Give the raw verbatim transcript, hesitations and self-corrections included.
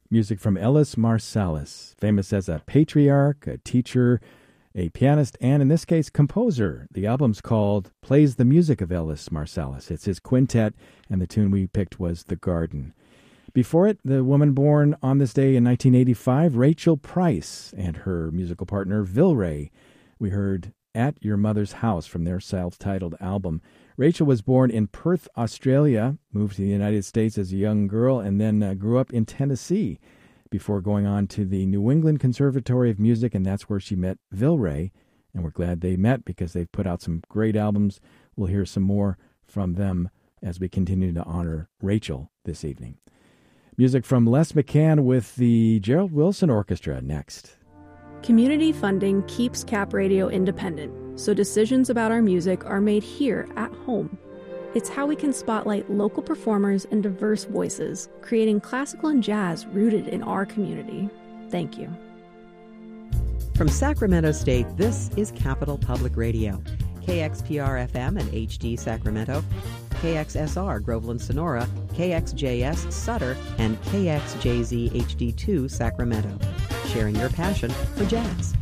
Music from Ellis Marsalis, famous as a patriarch, a teacher, a pianist, and in this case, composer. The album's called Plays the Music of Ellis Marsalis. It's his quintet, and the tune we picked was The Garden. Before it, the woman born on this day in nineteen eighty-five, Rachel Price, and her musical partner, Vilray. We heard At Your Mother's House from their self-titled album. Rachel was born in Perth, Australia, moved to the United States as a young girl, and then uh, grew up in Tennessee before going on to the New England Conservatory of Music, and that's where she met Vilray. And we're glad they met because they've put out some great albums. We'll hear some more from them as we continue to honor Rachel this evening. Music from Les McCann with the Gerald Wilson Orchestra next. Community funding keeps Cap Radio independent, so decisions about our music are made here at home. It's how we can spotlight local performers and diverse voices, creating classical and jazz rooted in our community. Thank you. From Sacramento State, this is Capital Public Radio. K X P R F M and H D Sacramento, K X S R Groveland Sonora, K X J S Sutter, and K X J Z H D two Sacramento. Sharing your passion for jazz.